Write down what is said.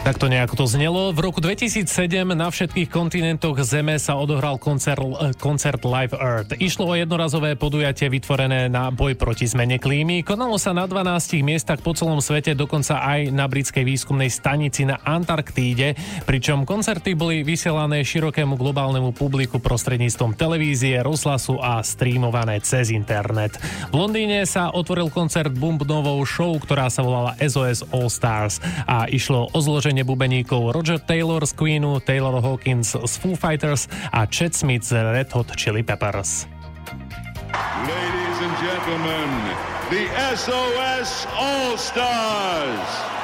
Takto nejako to znelo. V roku 2007 na všetkých kontinentoch Zeme sa odohral koncert Live Earth. Išlo o jednorazové podujatie vytvorené na boj proti zmene klímy. Konalo sa na 12 miestach po celom svete, dokonca aj na britskej výskumnej stanici na Antarktíde, pričom koncerty boli vysielané širokému globálnemu publiku prostredníctvom televízie, rozhlasu a streamované cez internet. V Londýne sa otvoril koncert bubnovou show, ktorá sa volala SOS All Stars a išlo o zloženie bubeníkov Roger Taylor z Queenu, Taylor Hawkins z Foo Fighters a Chad Smith z Red Hot Chili Peppers. Ladies and gentlemen, the SOS All Stars.